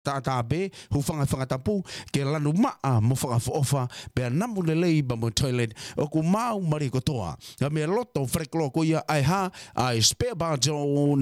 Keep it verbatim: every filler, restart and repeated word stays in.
ta ta be hu fanga fanga tapu ke lanu maa mo fanga ofa pe namu le lei ba mo toilet o ku mau mari ko toa ga me loto freklo ko ia ai ha ai spare ba jo